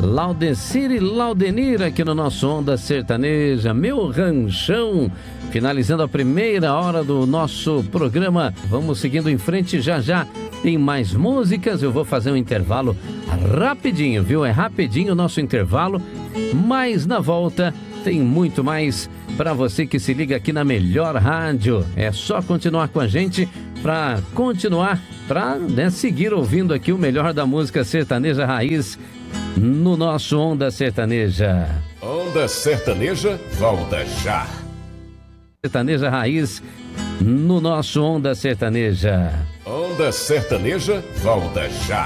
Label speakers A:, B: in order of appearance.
A: Laudecir e Laudenir aqui no nosso Onda Sertaneja, meu ranchão. Finalizando a primeira hora do nosso programa, vamos seguindo em frente já. Tem mais músicas, eu vou fazer um intervalo rapidinho, viu? É rapidinho o nosso intervalo, mas na volta tem muito mais para você que se liga aqui na melhor rádio. É só continuar com a gente para seguir ouvindo aqui o melhor da música sertaneja raiz no nosso Onda Sertaneja.
B: Onda Sertaneja volta já.
A: Sertaneja raiz no nosso Onda Sertaneja.
B: Onda Sertaneja volta já.